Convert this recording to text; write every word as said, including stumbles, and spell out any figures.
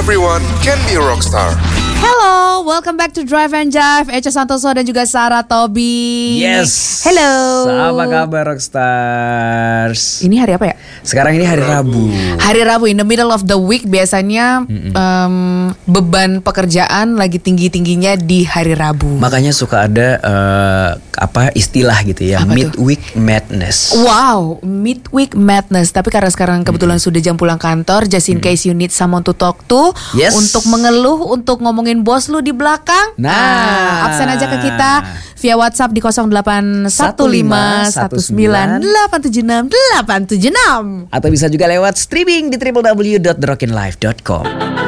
everyone can be a rockstar. Hello, welcome back to Drive and Jive. Echa Santoso dan juga Sarah Tobi. Yes. Hello. Apa kabar Rockstars? Ini hari apa ya? Sekarang ini hari Rabu. Hari Rabu, in the middle of the week. Biasanya um, beban pekerjaan lagi tinggi-tingginya di hari Rabu. Makanya suka ada uh, apa istilah gitu ya, Apa midweek madness. Wow, midweek madness. Tapi karena sekarang kebetulan sudah jam pulang kantor, just in case you need someone to talk to, Yes. untuk mengeluh, untuk ngomongin bos lu di belakang. Nah. absen aja ke kita via WhatsApp di nol delapan satu lima satu sembilan delapan tujuh enam delapan tujuh enam. Atau bisa juga lewat streaming di w w w dot the rockin life dot com.